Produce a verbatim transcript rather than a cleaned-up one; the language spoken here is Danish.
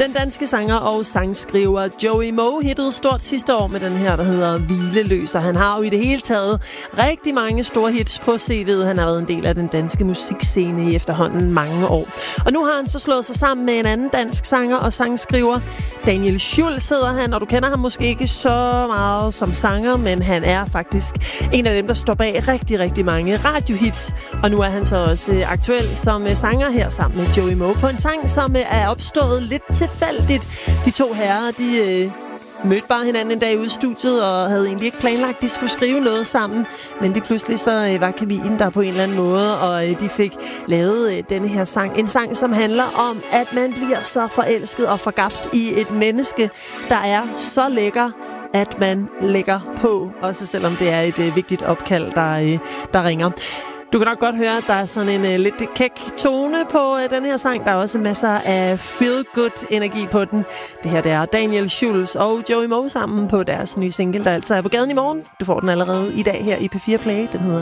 Den danske sanger og sangskriver Joey Moe hittede stort sidste år med den her, der hedder Hvileløs. Og han har jo i det hele taget rigtig mange store hits på C V'et. Han har været en del af den danske musikscene i efterhånden mange år. Og nu har han så slået sig sammen med en anden dansk sanger og sangskriver. Daniel Schulz hedder han, og du kender ham måske ikke så meget som sanger, men han er faktisk en af dem, der står bag rigtig, rigtig mange radiohits. Og nu er han så også aktuel som sanger her sammen med Joey Moe på en sang, som er opstået lidt tilfældigt. De to herrer, de øh, mødte bare hinanden en dag ude i studiet og havde egentlig ikke planlagt, at de skulle skrive noget sammen. Men de pludselig så øh, var kemien der på en eller anden måde, og øh, de fik lavet øh, denne her sang. En sang, som handler om, at man bliver så forelsket og forgabt i et menneske, der er så lækker, at man lægger på, også selvom det er et øh, vigtigt opkald, der, øh, der ringer. Du kan nok godt høre, at der er sådan en uh, lidt kæk tone på uh, den her sang. Der er også masser af feel-good-energi på den. Det her det er Daniel Schulz og Joey Moe sammen på deres nye single, der altså er på gaden i morgen. Du får den allerede i dag her i P fire Play. Den hedder